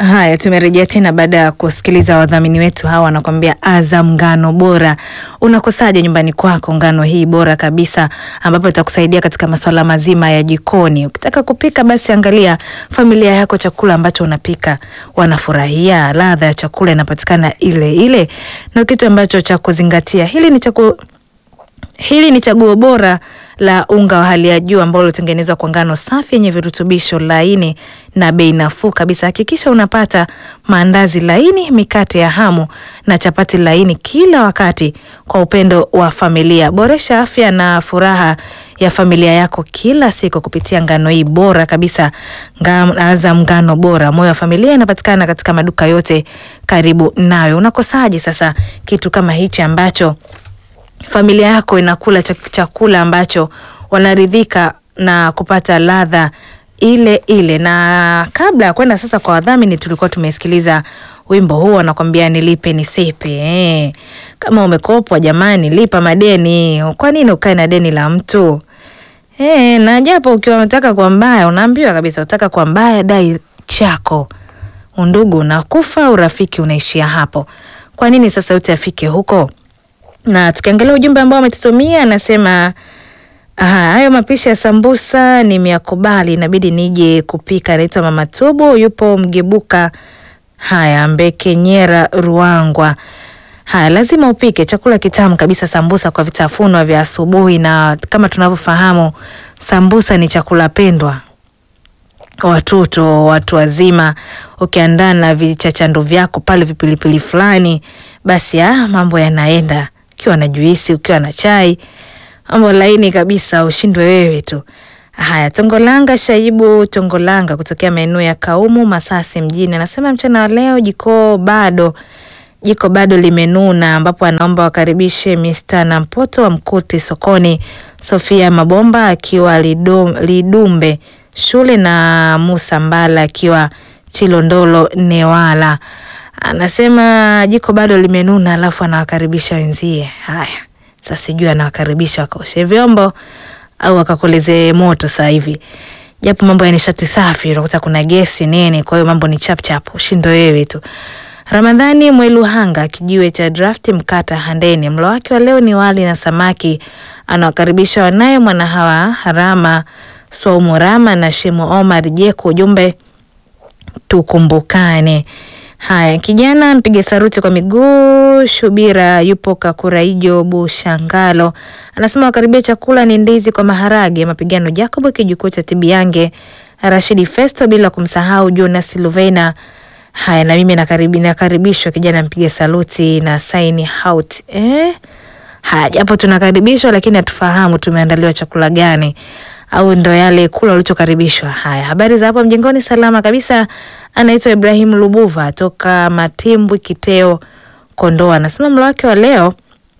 Haya, tumerejea tena baada ya kusikiliza wadhamini wetu hawa wanakuambia Azam ngano bora. Unakosaje nyumbani kwako ngano hii bora kabisa ambapo itakusaidia katika masuala mazima ya jikoni. Ukitaka kupika basi angalia familia yako chakula ambacho unapika wanafurahia, ladha ya chakula inapatikana ile ile, na kitu ambacho cha kuzingatia. Hili ni chaguo bora la unga wa hali ya juu ambao ulotengenezwa kwa ngano safi yenye virutubisho laini na bei nafuu kabisa. Hakikisha unapata maandazi laini, mikate ya hamu na chapati laini kila wakati kwa upendo wa familia. Boresha afya na furaha ya familia yako kila siku kupitia ngano hii bora kabisa. Azam ngano bora, moyo wa familia, inapatikana katika maduka yote karibu nawe. Unakosaje sasa kitu kama hichi ambacho familia yako inakula chakula ambacho wanaridhika na kupata ladha ile ile? Na kabla ya kwenda sasa kwa wadhamini, tulikuwa tumesikiliza wimbo huu wanakuambia nilipe nisipe. Kama umekopwa jamani, lipa madeni. Kwa nini ukae na deni la mtu? Na japo ukiwa unataka kwa mbaya, unaambiwa kabisa unataka kwa mbaya dai chako. Undugu unakufa, urafiki unaishia hapo. Kwa nini sasa utafike huko? Na tukiangalia ujumbe ambao umetutumia, anasema hayo mapishi ya sambusa nimeyakubali, inabidi nije kupika. Anaitwa Mama Tubu, yupo Mgebuka. Haya, Mbeke Nyera Ruangwa. Haya, lazima upike chakula kitamu kabisa, sambusa kwa vitafunwa vya asubuhi, na kama tunavyofahamu sambusa ni chakula pendwa watoto, watu wazima. Ukiandaa na vichachando vyako pale, vipilipili fulani, basi mambo yanaenda. Ukiwa na juisi, ukiwa na chai, mambo laini kabisa, ushindwe wewe tu. Haya, Tongolanga Shaibu Tongolanga kutokea maeneo ya Kaumu Masasi mjini, anasema mchana wa leo jiko bado limenuna, ambapo anaomba wakaribishe Mr. Nampoto wa Mkuti sokoni, Sofia Mabomba akiwa Lidumbe shule, na Musa Mbala akiwa Chilondolo Newala. Anasema jiko bado limenuna, alafu anawakaribisha wenzie. Haya, sasa sijui anawakaribisha wakaoshe vyombo au wakakoleze moto sasa hivi. Japo mambo ya nishati safi, unakuta kuna gesi nini, kwa hiyo mambo ni chap chap, ushindo wewe tu. Ramadhani Mweluhanga kijiwe cha Draft Mkata Handeni, mlo wake wa leo ni wali na samaki. Anawakaribisha wanaye mwana hawa Harama Swaumu Rama na Shemu Omar Jeko, ujumbe tukumbukane. Haya, kijana mpige saruti kwa miguu Shubira yupo Kakuraijo Bushangalo, anasema wakaribia chakula ni ndizi kwa maharage. Mapigano Jacob kijukuu cha Tibiange, Rashidi Festo, bila kumsahau Jonas Luvena. Haya, na mimi nakaribishwa kijana mpige saluti na sign out. Haya, japo tunakaribishwa lakini hatufahamu tumeandaliwa chakula gani au ndo yale kula ulichokaribishwa. Haya, habari za hapo mjengoni? Salama kabisa. Anaitwa Ibrahim Lubuva toka Matimbwi Kiteo Kondoa, anasema mlo wake wa leo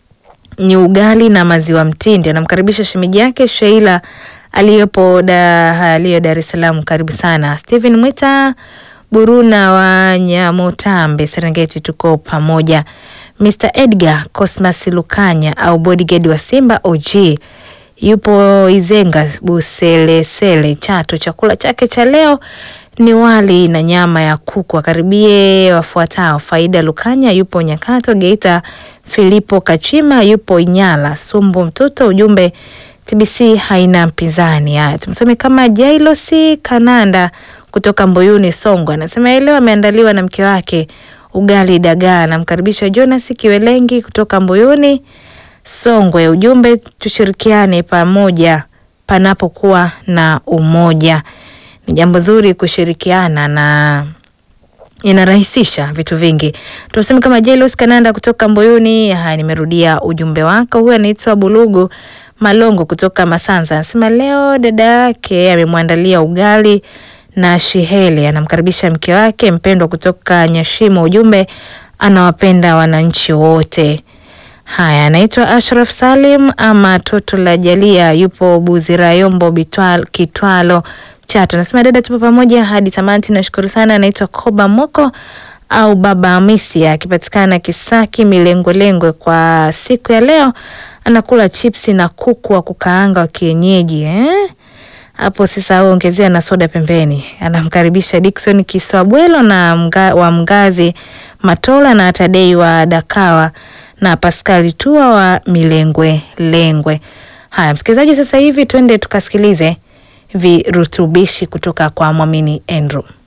ni ugali na maziwa mtindi. Anamkaribisha shemeji yake Sheila aliyo Dar es Salaam. Karibu sana. Steven Mwita Buruna wa Nyamotambe Serengeti, tuko pamoja. Mr. Edgar Cosmas Lukanya au bodyguard wa Simba OG yupo Izenga Buselesele Chato. Chakula chake cha leo ni wali na nyama ya kuku. Akaribie wafuatao: Faida Lukanya yupo Nyakato Geita, Filipo Kachima yupo Inyala, Sumbu mtoto, ujumbe TBC haina mpinzani. Haya, tumsome kama Jailosi Kananda kutoka Mbuyuni Songwe, anasema leo ameandaliwa na mke wake ugali dagaa. Namkaribisha Jonas Kiwelengi kutoka Mbuyuni Songwe, ujumbe tushirikiane pamoja panapokuwa na umoja. Ni jambo zuri kushirikiana na inarahisisha vitu vingi. Tunasema kama Jelos Kananda kutoka Mbuyuni. Haya, nimerudia ujumbe wako. Huyu anaitwa Bulugu Malongo kutoka Masanza, anasema leo dada yake amemwandalia ugali na shihele. Anamkaribisha mke wake mpendwa kutoka Nyashimo, ujumbe anawapenda wananchi wote. Haya, anaitwa Ashraf Salim ama Toto la Jalia yupo Buzirayombo Kitwalo Chato, anasema dada tupo pamoja hadi tamati, nashukuru sana. Anaitwa Koba Moko au Baba Hamisi akipatikana Kisaki Milengwelengwe. Kwa siku ya leo anakula chipsi na kuku wa kukaanga wa kienyeji. hapo sasa ongezea na soda pembeni. Anamkaribisha Dickson Kiswabwelo na wa Mgazi Matola na Tadei wa Dakawa na Pascal Tua wa Milengwe Lengwe. Haya msikilizaji, sasa hivi twende tukasikilize virutubishi kutoka kwa Mwamini Andrew.